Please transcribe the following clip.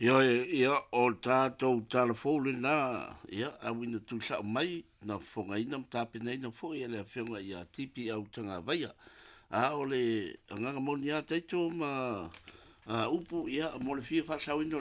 Ia, o tātou telefone nā, ia, awina tu sa mai, na whonga ina mtapena ina fo, ia lea whionga ia tipi au tanga vaia. A ole, anganga moni a teito ma upu, ia, mo le fia whasau ino